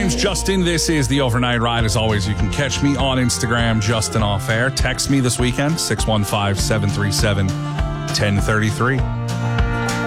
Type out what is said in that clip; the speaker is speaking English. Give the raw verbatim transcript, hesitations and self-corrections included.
name's Justin. This is the Overnight Ride. As always, you can catch me on Instagram, Justin Off Air. Text me this weekend, six one five, seven three seven, one zero three three.